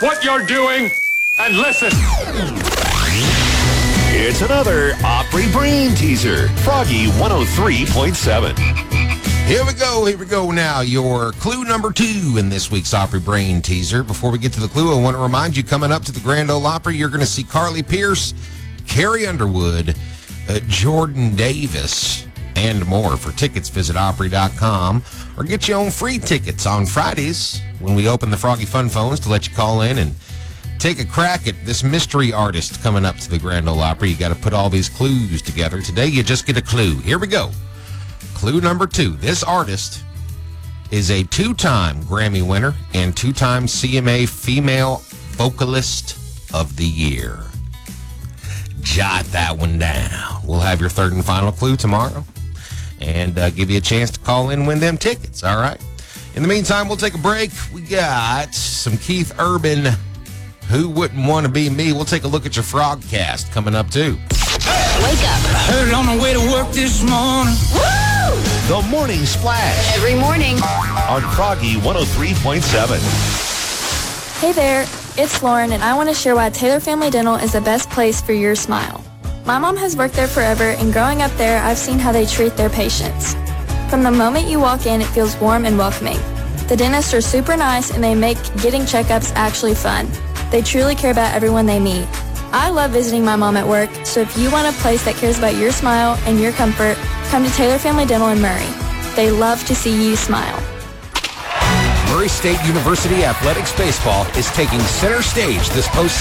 what you're doing and listen. It's another Opry Brain teaser. Froggy 103.7. Here we go now. Your clue number 2 in this week's Opry Brain teaser. Before we get to the clue, I want to remind you, coming up to the Grand Ole Opry, you're going to see Carly Pearce, Carrie Underwood, Jordan Davis, and more. For tickets, visit Opry.com or get your own free tickets on Fridays when we open the Froggy Fun Phones to let you call in and take a crack at this mystery artist coming up to the Grand Ole Opry. You got to put all these clues together. Today, you just get a clue. Here we go. Clue number 2. This artist is a 2-time Grammy winner and 2-time CMA Female Vocalist of the Year. Jot that one down. We'll have your third and final clue tomorrow and give you a chance to call in and win them tickets, all right? In the meantime, we'll take a break. We got some Keith Urban, Who Wouldn't Want to Be Me? We'll take a look at your Frogcast coming up, too. Wake up. Heard it on the way to work this morning. Woo! The Morning Splash Every morning. on Froggy 103.7. Hey there, it's Lauren, and I want to share why Taylor Family Dental is the best place for your smile. My mom has worked there forever, and growing up there, I've seen how they treat their patients. From the moment you walk in, it feels warm and welcoming. The dentists are super nice, and they make getting checkups actually fun. They truly care about everyone they meet. I love visiting my mom at work, so if you want a place that cares about your smile and your comfort, come to Taylor Family Dental in Murray. They love to see you smile. Murray State University Athletics Baseball is taking center stage this postseason.